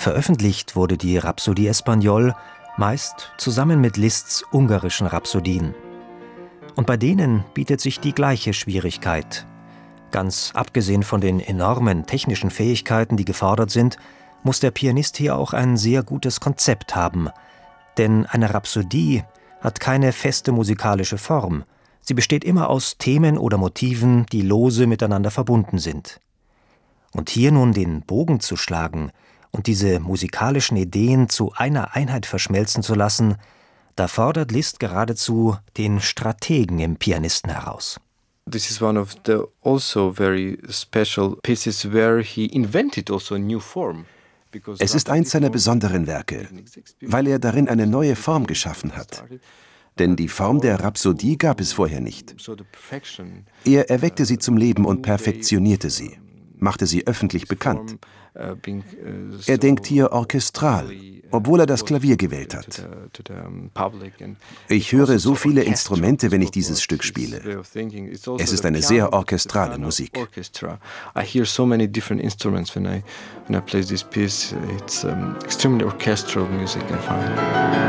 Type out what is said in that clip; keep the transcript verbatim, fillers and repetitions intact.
Veröffentlicht wurde die Rhapsodie Espagnole meist zusammen mit Liszts ungarischen Rhapsodien. Und bei denen bietet sich die gleiche Schwierigkeit. Ganz abgesehen von den enormen technischen Fähigkeiten, die gefordert sind, muss der Pianist hier auch ein sehr gutes Konzept haben. Denn eine Rhapsodie hat keine feste musikalische Form. Sie besteht immer aus Themen oder Motiven, die lose miteinander verbunden sind. Und hier nun den Bogen zu schlagen und diese musikalischen Ideen zu einer Einheit verschmelzen zu lassen, da fordert Liszt geradezu den Strategen im Pianisten heraus. This is one of the also very special pieces where he invented also a new form. Es ist eins seiner besonderen Werke, weil er darin eine neue Form geschaffen hat. Denn die Form der Rhapsodie gab es vorher nicht. Er erweckte sie zum Leben und perfektionierte sie, machte sie öffentlich bekannt. Er denkt hier orchestral, obwohl er das Klavier gewählt hat. Ich höre so viele Instrumente, wenn ich dieses Stück spiele. Es ist eine sehr orchestrale Musik. I hear so many different instruments when I when I play this piece. It's um, extremely orchestral music, I find.